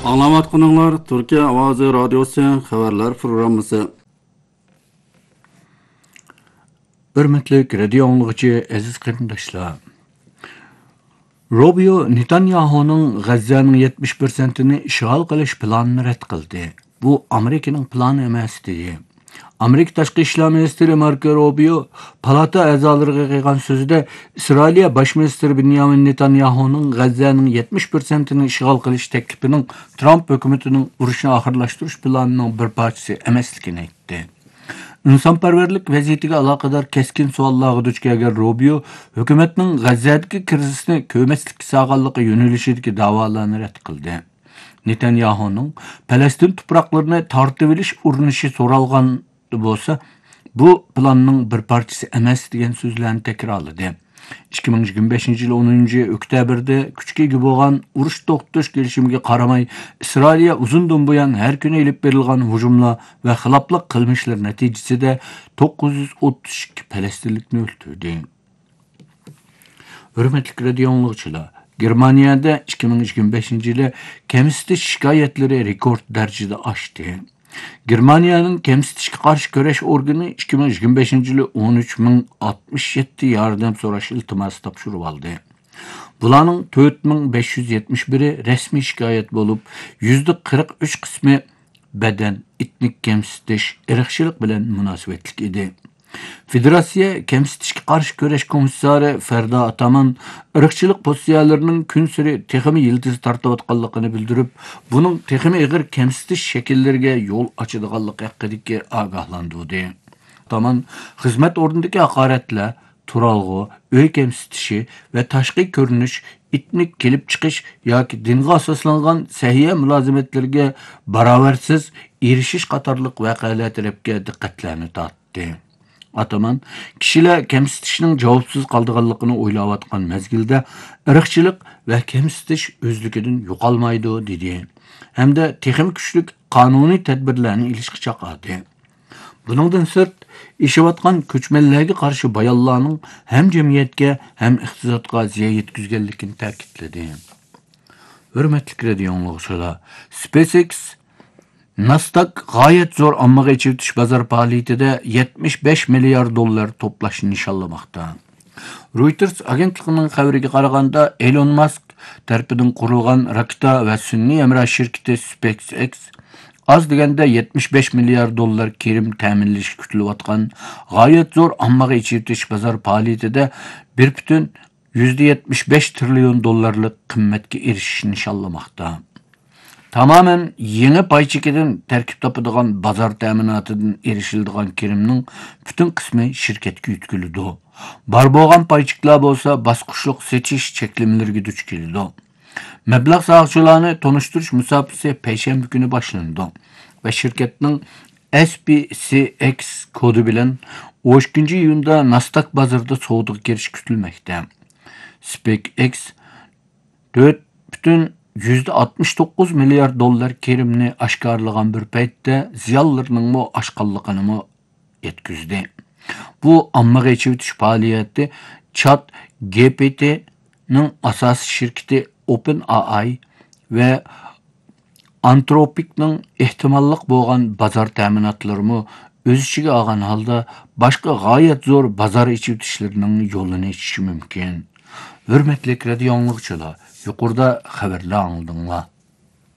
Anlamatqınlar Türkiye Avazı Radyosu xəbərlər proqramısı. Hörmətli radio dinləyicisi, əziz qərindaşlar. Rubio Netanyahu'nun G'azzaning 70%ni ishg'ol qilish planini rad qildi. Bu Amerikaning plani emas dedi. Amerika Tashqi ishlar ministri Marco Rubio palata a'zolariga qilgan so'zida Isroil bosh ministri Benjamin Netanyahu'nun G'azzaning 70%ni ishg'ol qilish taklifining Trump hukumatining urushni oxirlashtirish planining bir parchasi emasligini aytdi. İnsanparvarlik vaziyatiga aloqador keskin savollarga duch kelgan Rubio hukumatning G'azzadagi krizisni ko'maslikka sog'anligi yo'nalishidagi da'volarni rad qildi. Netanyahu'nun Palestin tuproqlarini tortib olish urinishi so'ralgan bo'lsa, bu planning bir parchasi emas degan so'zlarni takrorladi. 2025 yil 10 oktyabrda kuchga ega bo'lgan urush to'xtatish kelishimiga qaramay, Isroil uzundan buyon har kuni elib berilgan hujumlar va xiloflik qilmishlar natijasida 932 Falastinlikni o'ldirdi. Hurmatli radio dinləyicilər, Germaniyada 2025 yılı kemsitish şikayetleri rekord derecede aştı. Germaniyanın kemsitishga qarshi kurash organi 2025 yılı 13.067 yardım so'rash iltimosi topshirib oldi. Bularning 4.571'i resmi şikayet bo'lib, %43 qismi beden, etnik kemsitish, irqchilik bilan munosabatlik edi. Federatsiya kemsitishga qarshi kurash komissari Ferda Ataman irqchilik pozitsiyalarının kun sari texmi yildiz tortayotganligini bildirib, buning texmi ig'ir kemsitish shakllariga yo'l ochadiganligi haqida ogohlantirdi. Ataman xizmat o'rnidagi haqoratlar, turalg'u, uy kemsitishi va tashqi ko'rinish, etnik kelib chiqish yoki dinga asoslangan sahiya mulozimatlarga barobarsiz erishish qatorliq voqealar tarafga diqqatlarni tortdi. Ataman, kishilar kemsitishning javobsiz qoldiganligini o'ylayotgan mezgilda irqchilik va kemsitish o'zligidan yo'qolmaydi dedi. Hamda texnik kuchlik qonuniy tadbirlarni ilishga chaqirdi. Buningdan sirt ishlayotgan ko'chmanlarga qarshi bayonlarning ham jamiyatga ham iqtisodga ziyon yetkazganligini ta'kidladi. Hurmatli radio dinləyicilər, SpaceX Nasdaq gayet zor ommaga ichirtish bozor faoliyatida 75 milliard dollar to'plashni nishonlamoqda. Reuters agentligining xabariga qaraganda, Elon Musk tarafidan qurilgan raketa va sun'iy emlash shirkati SpaceX az deganda 75 milliard dollar kirim ta'minlash kutilayotgan gayet zor ommaga ichirtish bozor faoliyatida 1,75 trillion dollarlik qimmatga erishishni nishonlamoqda. Tamamen yeni pay çekidən tərkib tapıdığan bazar təminatıdan erişildiğən kirimnin bütün qismi şirketki yütkülüdü. Bar boğan payçıklar bolsa basqışlıq seçiş çeklimlerine duç keldi. Məbləğ sağçılarını tonuşturuş müsabisi Peyşembe günü başlandı ve şirketinin SPCX kodu bilen 12 iyunda Nasdaq bazarda soğuduğu giriş kütülməkdə. SpaceX 4,69 milyar dollar kerimni aşkarlagan bir paytda ziyallarının mı aşkallıqını mı yetkizdi. Bu ammaga içivitish faaliyeti Chat GPT'nin asas şirketi OpenAI ve Anthropic'nin ehtimallik bo'lgan bazar ta'minotlarini o'z ichiga olgan holda boshqa g'oyat zo'r bazar ichivitishlarning yo'lini ichishi mumkin. Hurmatli radio dinləyicilər, yuqorida xabarlar angladinglar.